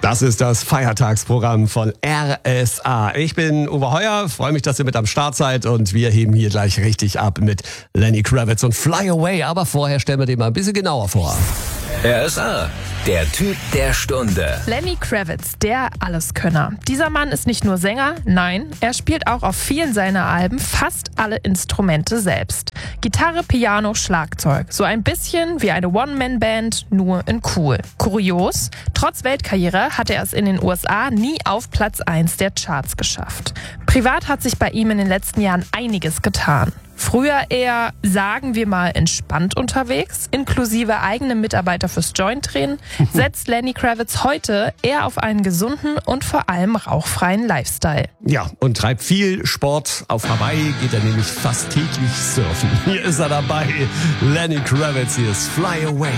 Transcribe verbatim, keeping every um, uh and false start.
Das ist das Feiertagsprogramm von R S A. Ich bin Uwe Heuer, freue mich, dass ihr mit am Start seid und wir heben hier gleich richtig ab mit Lenny Kravitz und Fly Away. Aber vorher stellen wir den mal ein bisschen genauer vor. R S A, der Typ der Stunde. Lenny Kravitz, der Alleskönner. Dieser Mann ist nicht nur Sänger, nein, er spielt auch auf vielen seiner Alben fast alle Instrumente selbst. Gitarre, Piano, Schlagzeug. So ein bisschen wie eine One-Man-Band, nur in cool. Kurios, trotz Weltkarriere hat er es in den U S A nie auf Platz eins der Charts geschafft. Privat hat sich bei ihm in den letzten Jahren einiges getan. Früher eher, sagen wir mal, entspannt unterwegs, inklusive eigene Mitarbeiter fürs Joint-Drehen, setzt Lenny Kravitz heute eher auf einen gesunden und vor allem rauchfreien Lifestyle. Ja, und treibt viel Sport. Auf Hawaii geht er nämlich fast täglich surfen. Hier ist er dabei, Lenny Kravitz, hier ist Fly Away.